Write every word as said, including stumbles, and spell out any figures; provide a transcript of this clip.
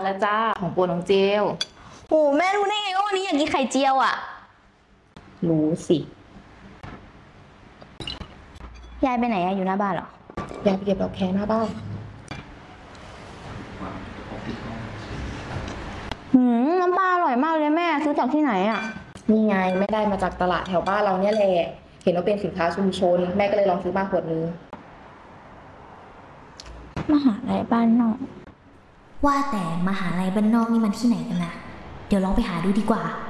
แล้วจ้าของโปรน้องเจลโอ้แม่รู้ได้ไงว่าวันนี้อยากกินไข่เจียวอ่ะรู้สิยายไปไหนอะอยู่หน้าบ้านเหรออยากไปเก็บดอกแคหน้าบ้านหืมน้ำปลาอร่อยมากเลยแม่ซื้อจากที่ไหนอ่ะนี่ไงไม่ได้มาจากตลาดแถวบ้านเราเนี่ยแหละเห็นว่าเป็นสินค้าชุมชนแม่ก็เลยลองซื้อมาขวดนึงมหาลัยบ้านนอกว่าแต่มหาลัยบ้านนอกนี่มันที่ไหนกันนะเดี๋ยวลองไปหาดูดีกว่า